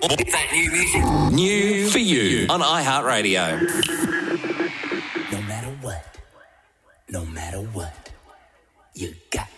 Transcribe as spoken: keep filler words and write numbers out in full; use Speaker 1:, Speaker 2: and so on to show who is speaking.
Speaker 1: that new music.
Speaker 2: New for you on iHeartRadio.
Speaker 1: No matter what, no matter what, you got